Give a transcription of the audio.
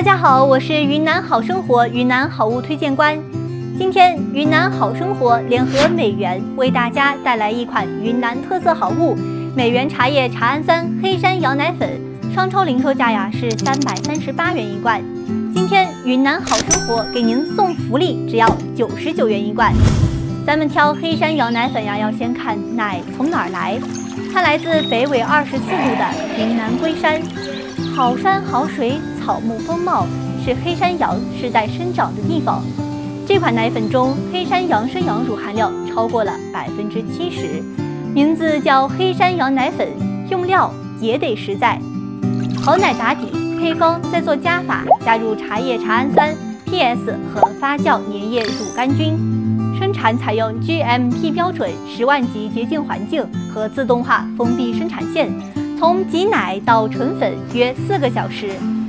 家好，我是云南好生活云南好物推荐官。今天云南好生活联合美源为大家带来一款云南特色好物——美源茶叶茶氨酸黑山羊奶粉，商超零售价是338元一罐。今天云南好生活给您送福利，只要99元一罐。咱们挑黑山羊奶粉要先看奶从哪儿来，它来自北纬24度的云南龟山，好山好水，草木丰茂，是黑山羊世代生长的地方。这款奶粉中黑山羊生羊乳含量超过了70%，名字叫黑山羊奶粉，用料也得实在。好奶打底，配方再做加法，加入茶叶茶氨酸、PS 和发酵粘液乳杆菌。生产采用 GMP 标准10万级洁净环境和自动化封闭生产线，从挤奶到纯粉约4个小时。